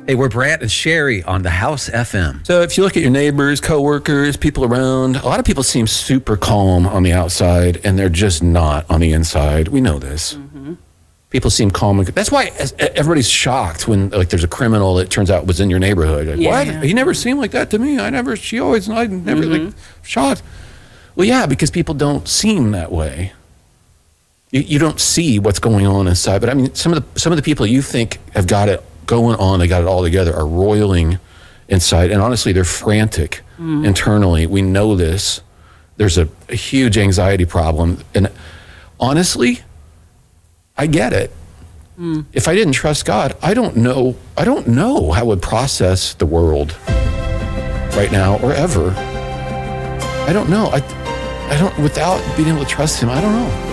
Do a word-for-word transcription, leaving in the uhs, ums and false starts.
Hey, we're Brant and Sherry on the House F M. So if you look at your neighbors, coworkers, people around, a lot of people seem super calm on the outside, and they're just not on the inside. We know this. Mm-hmm. People seem calm. That's why everybody's shocked when like there's a criminal that turns out was in your neighborhood. Like, yeah, what? Yeah. He never seemed like that to me. I never, she always, I never mm-hmm. like shocked. Well, yeah, because people don't seem that way. You, you don't see what's going on inside. But I mean, some of the some of the people you think have got it going on, they got it all together, are roiling inside. And honestly, they're frantic mm. internally. We know this. There's a, a huge anxiety problem. And honestly, I get it. Mm. If I didn't trust God, I don't know, I don't know how I would process the world right now or ever. I don't know. I, I don't, without being able to trust him, I don't know.